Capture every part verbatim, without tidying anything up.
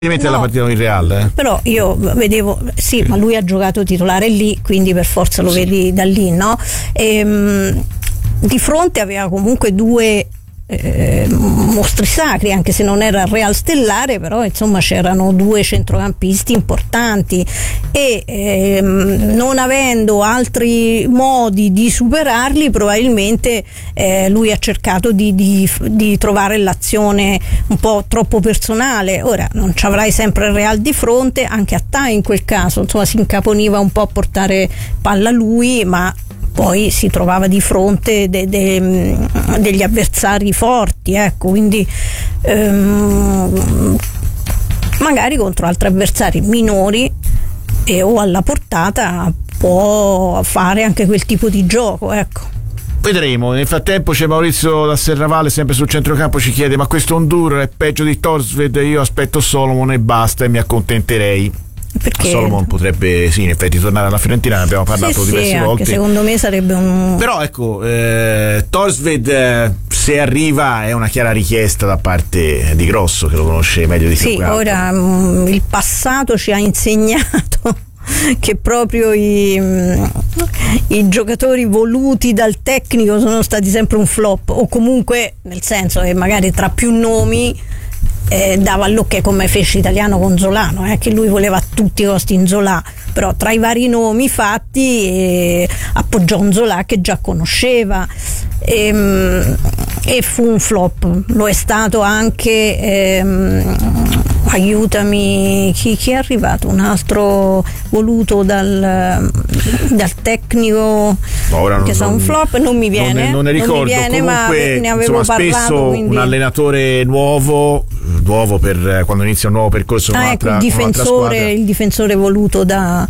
No, la partita con il Real, eh. Però io vedevo, sì, ma lui ha giocato titolare lì, quindi per forza lo sì. vedi da lì, no? E, di fronte aveva comunque due eh, mostri sacri, anche se non era il Real stellare, però insomma c'erano due centrocampisti importanti e ehm, non avendo altri modi di superarli, probabilmente eh, lui ha cercato di, di, di trovare l'azione un po' troppo personale. Ora non ci avrai sempre il Real di fronte, anche a Tai in quel caso insomma si incaponiva un po' a portare palla lui, ma poi si trovava di fronte de, de, degli avversari forti, ecco, quindi ehm, magari contro altri avversari minori e o alla portata può fare anche quel tipo di gioco, ecco. Vedremo. Nel frattempo c'è Maurizio da Serravalle sempre sul centrocampo, ci chiede: ma questo Hondur è peggio di Thorstvedt? Io aspetto Solomon e basta e mi accontenterei. Perché Solomon potrebbe sì in effetti tornare alla Fiorentina, ne abbiamo parlato sì, diverse sì, volte. Anche secondo me sarebbe un però ecco eh, Thorstvedt eh, se arriva è una chiara richiesta da parte di Grosso, che lo conosce meglio di sì, ora mh, il passato ci ha insegnato che proprio i, i giocatori voluti dal tecnico sono stati sempre un flop, o comunque nel senso che magari tra più nomi Eh, dava l'ok, come fece Italiano con Zolano, eh, che lui voleva a tutti i costi in Zola, però tra i vari nomi fatti eh, appoggiò un Zola che già conosceva e, e fu un flop. Lo è stato anche ehm, aiutami, chi, chi è arrivato? Un altro voluto dal, dal tecnico ora che sa un flop, non mi viene, non, non ne ricordo, non mi viene, comunque, ma ne avevo insomma, parlato, spesso quindi... un allenatore nuovo nuovo per quando inizia un nuovo percorso, ah, ecco, il difensore il difensore voluto da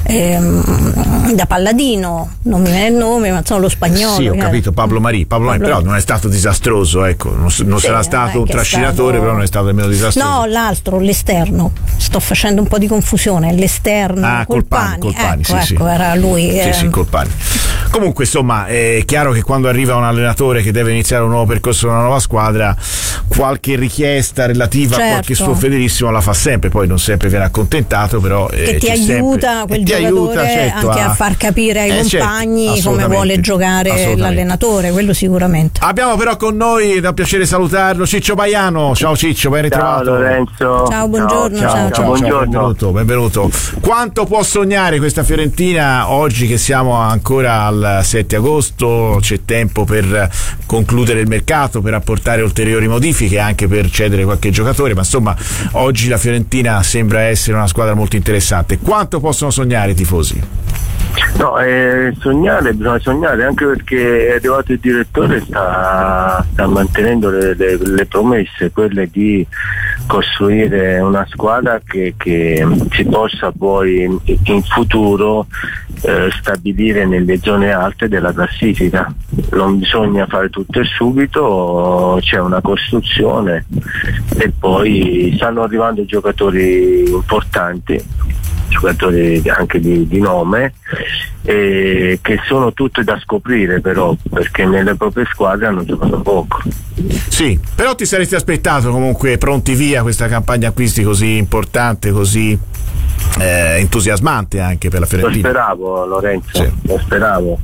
ehm, da Palladino, non mi viene il nome, ma insomma lo spagnolo. Sì, ho che capito, Pablo Mari, Pablo Pablo... però non è stato disastroso, ecco, non, non sì, sarà stato un trascinatore, stato... però non è stato nemmeno disastroso. No, l'altro, l'esterno, sto facendo un po' di confusione, l'esterno, ah, Colpani, Colpani, ecco, sì, ecco, sì. era lui. Sì, eh... sì, Colpani. Comunque, insomma, è chiaro che quando arriva un allenatore che deve iniziare un nuovo percorso, una nuova squadra, qualche richiesta relativa certo. a qualche suo fedelissimo la fa sempre, poi non sempre viene accontentato, però eh, che ti aiuta sempre, quel ti giocatore aiuta, certo, anche a... a far capire ai eh, compagni certo, come vuole giocare l'allenatore, quello sicuramente. Abbiamo però con noi, da piacere salutarlo, Ciccio Baiano. Ciao Ciccio, ben ritrovato. Ciao Lorenzo. Ciao, buongiorno. Ciao, ciao, ciao, ciao, buongiorno. Benvenuto, benvenuto. Quanto può sognare questa Fiorentina oggi che siamo ancora al sette agosto? C'è tempo per concludere il mercato, per apportare ulteriori modifiche, anche per cedere qualche giocatore, ma insomma oggi la Fiorentina sembra essere una squadra molto interessante. Quanto possono sognare i tifosi? No, eh, sognare, bisogna sognare, anche perché è arrivato il direttore, sta, sta mantenendo le, le, le promesse, quelle di costruire una squadra che, che si possa poi in, in futuro eh, stabilire nelle zone alte della classifica. Non bisogna fare tutto e subito, c'è una costruzione e poi stanno arrivando giocatori importanti, giocatori anche di, di nome, eh, che sono tutte da scoprire però, perché nelle proprie squadre hanno giocato poco. Sì, però ti saresti aspettato comunque pronti via questa campagna acquisti così importante, così eh, entusiasmante anche per la Fiorentina? Lo speravo, Lorenzo, sì. lo speravo,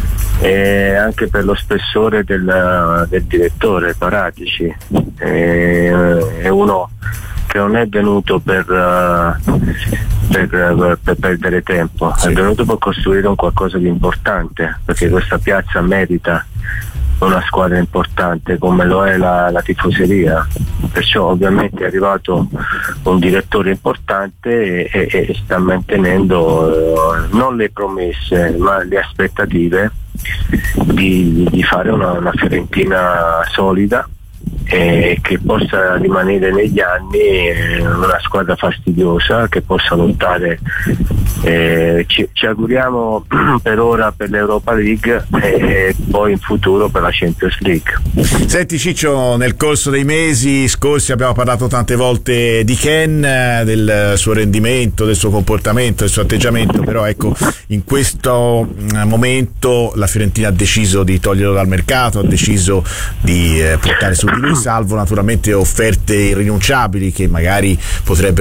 e anche per lo spessore del, del direttore Paratici, e, è uno che non è venuto per, uh, per, per, per perdere tempo, sì. È venuto per costruire un qualcosa di importante, perché questa piazza merita una squadra importante come lo è la, la tifoseria, perciò ovviamente è arrivato un direttore importante e, e, e sta mantenendo eh, non le promesse ma le aspettative di, di fare una, una Fiorentina solida e che possa rimanere negli anni una squadra fastidiosa, che possa lottare, eh, ci, ci auguriamo per ora per l'Europa League e poi in futuro per la Champions League. Senti Ciccio, nel corso dei mesi scorsi abbiamo parlato tante volte di Ken, del suo rendimento, del suo comportamento, del suo atteggiamento, però ecco, in questo momento la Fiorentina ha deciso di toglierlo dal mercato, ha deciso di eh, portare su di lui. salvo naturalmente offerte irrinunciabili che magari potrebbero